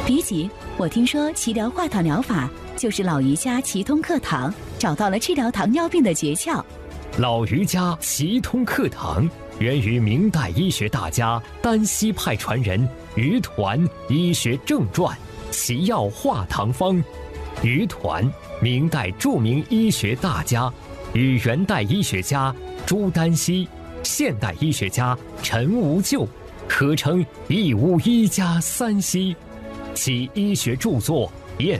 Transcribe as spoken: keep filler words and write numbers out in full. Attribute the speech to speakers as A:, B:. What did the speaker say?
A: 别急，我听说脐疗化糖疗法就是老瑜伽脐通课堂找到了治疗糖尿病的诀窍。
B: 老瑜伽脐通课堂源于明代医学大家丹溪派传人于团医学正传《脐药化糖方》。于团，明代著名医学大家，与元代医学家朱丹溪、现代医学家陈无咎合称一吴一家三溪。其医学著作遍